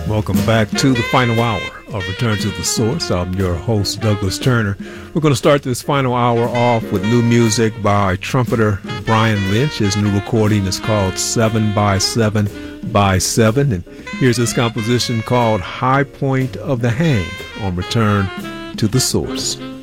Welcome back to the final hour of Return to the Source. I'm your host, Douglas Turner. We're going to start this final hour off with new music by trumpeter Brian Lynch. His new recording is called 7 by 7 by 7. And here's his composition called High Point of the Hang on Return to the Source.